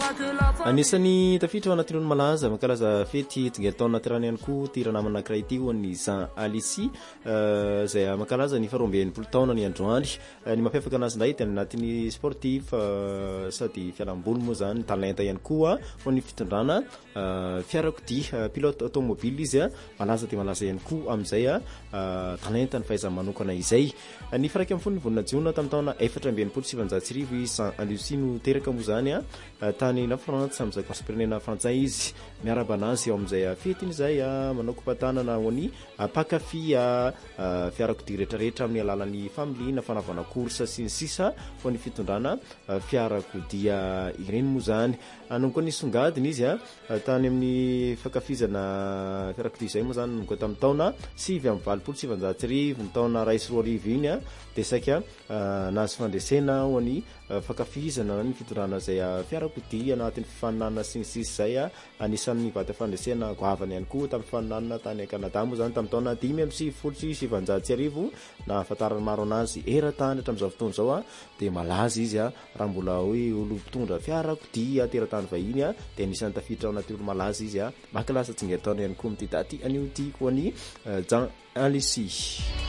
Anisany tafitra ao anatin'ny olo malaza mankalaza fety tsingeritaona natirany ihany koa tirana anankiray ity ho an'ny Jean Alicy izay mankalaza ny 12 taona ny androany. Ny mampiavaka anazy indray dia anatin'ny sportif sady fialamboly moa zany talenta ihany koa ho an'ny fitondrana fiarakodia pilote automobile izy malaza dia malaza ihany koa amin'izay talenta ny fahaizany manokana izay. Ny faraika amin'ny folo ny volana jiona tamin'ny taona 1497 Jean Alicy no teraka moa zany tany na Frantsa amin'izay konsipirenena frantsay izy miaraba anazy eo amin'izay fetiny izay manao kompatanana ho an'ny mpakafy fiarakodia rehetrarehetra amin'ny alalan'ny familiana fanavana korsa sy ny sisa ho an'ny fitondrana fiarakodia ireny moa zany. Anonko ny songadiny izy tany amin'ny fakafizana fiarakodia izay moa zany nonko tamin'ny taona 727 ny taona 20 iny dia saika nahazo fandresena ho an'ny fakafizana ny fitondrana izay fiarakodia anatin'ny fifaninanana sy ny sisa izay anisan'ny vata fandresena goavana ihany koa tamin'ny fifaninanana tany Kanada moa zany tamin'ny taona 5 na ahafantarany maro anazy eran-tany hatramin'izao fotoana izao dia malaza izy raha mbola hoe olo mpitondra fiarakodia teratany vahiny dia anisan'ny tafiditra ao anaty olo malaza izy mankalaza tsingeritaona ihany koa amin'ity daty anio ity ho an'ny Jean Alicy.